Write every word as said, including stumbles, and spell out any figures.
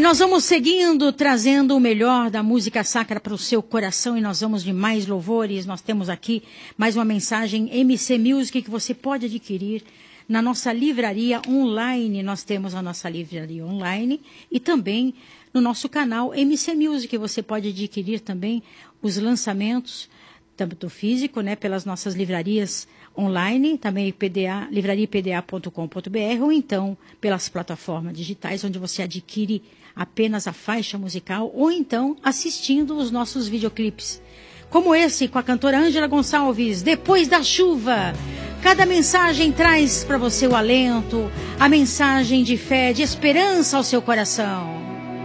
nós vamos seguindo, trazendo o melhor da música sacra para o seu coração e nós vamos de mais louvores. Nós temos aqui mais uma mensagem M C Music que você pode adquirir na nossa livraria online. Nós temos a nossa livraria online e também no nosso canal M C Music. Você pode adquirir também os lançamentos, tanto físico, né, pelas nossas livrarias online, também P D A, livraria p d a ponto com ponto b r ou então pelas plataformas digitais, onde você adquire apenas a faixa musical ou então assistindo os nossos videoclipes. Como esse com a cantora Ângela Gonçalves, Depois da Chuva. Cada mensagem traz para você o alento, a mensagem de fé, de esperança ao seu coração.